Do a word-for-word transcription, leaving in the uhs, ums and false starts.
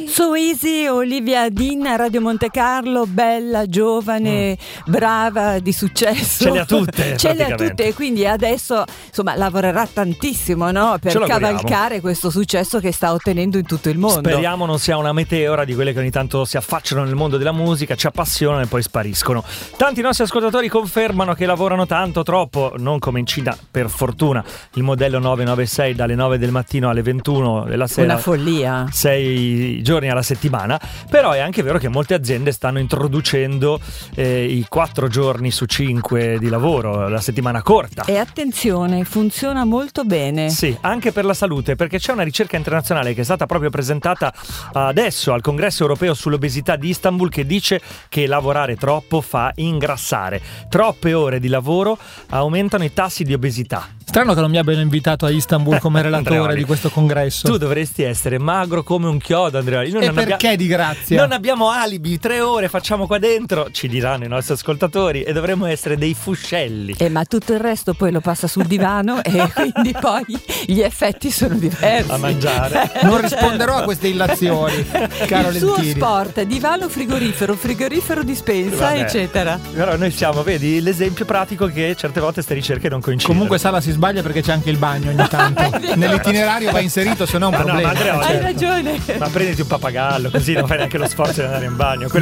So Easy, Olivia Dean a Radio Monte Carlo, bella, giovane, mm. brava, di successo. Ce le ha tutte. Ce le ha tutte, e quindi adesso insomma lavorerà tantissimo, no? Per cavalcare questo successo che sta ottenendo in tutto il mondo. Speriamo non sia una meteora di quelle che ogni tanto si affacciano nel mondo della musica, ci appassionano e poi spariscono. Tanti nostri ascoltatori confermano che lavorano tanto, troppo, non come in Cina, per fortuna. Il modello nove nove sei dalle nove del mattino alle ventuno della sera. Una follia. Sei giorni alla settimana, però è anche vero che molte aziende stanno introducendo eh, i quattro giorni su cinque di lavoro, la settimana corta. E attenzione, funziona molto bene. Sì, anche per la salute, perché c'è una ricerca internazionale che è stata proprio presentata adesso al Congresso Europeo sull'obesità di Istanbul, che dice che lavorare troppo fa ingrassare. Troppe ore di lavoro aumentano i tassi di obesità. Strano che non mi abbiano invitato a Istanbul come relatore di questo congresso. Tu dovresti essere magro come un chiodo, Andrea. Noi e non perché abbia... di grazia? Non abbiamo alibi, tre ore facciamo qua dentro, ci diranno i nostri ascoltatori, e dovremmo essere dei fuscelli. Eh, ma tutto il resto poi lo passa sul divano e quindi poi gli effetti sono diversi. A mangiare. Non risponderò a queste illazioni, caro il Lentini. Il suo sport, divano, frigorifero, frigorifero dispensa, Vabbè. eccetera. Però noi siamo, vedi, l'esempio pratico che certe volte queste ricerche non coincidono. Comunque Sala si sbaglia perché c'è anche il bagno ogni tanto. Nell'itinerario va inserito, se no è un ma problema. No, ma Andrea, hai certo. ragione. Ma prenditi un pappagallo, così non fai neanche lo sforzo di andare in bagno.